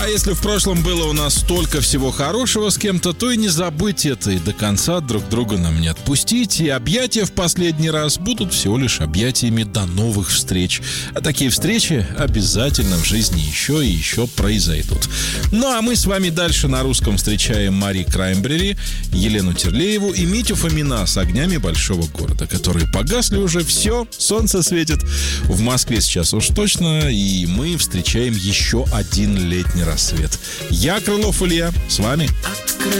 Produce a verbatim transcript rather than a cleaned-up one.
А если в прошлом было у нас столько всего хорошего с кем-то, то и не забыть это, и до конца друг друга нам не отпустить. И объятия в последний раз будут всего лишь объятиями до новых встреч. А такие встречи обязательно в жизни еще и еще произойдут. Ну а мы с вами дальше на русском встречаем Мари Краймбрери, Елену Терлееву и Митю Фомина с огнями большого города, которые погасли уже, все, солнце светит. В Москве сейчас уж точно, и мы встречаем еще один летний рассвет. Я, Крылов Илья, с вами.